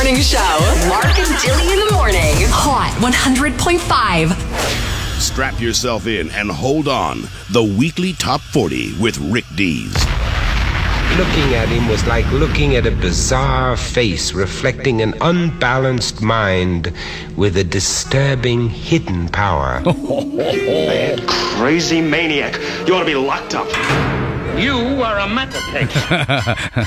Morning Show. Mark and Dilly in the morning. Hot 100.5. Strap yourself in and hold on. The weekly Top 40 with Rick Dees. Looking at him was like looking at a bizarre face reflecting an unbalanced mind with a disturbing hidden power. Mad, crazy maniac. You ought to be locked up. You are a metaphor.